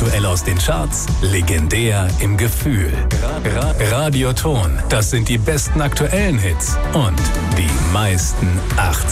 Aktuell aus den Charts, legendär im Gefühl. Radioton, das sind die besten aktuellen Hits und die meisten 80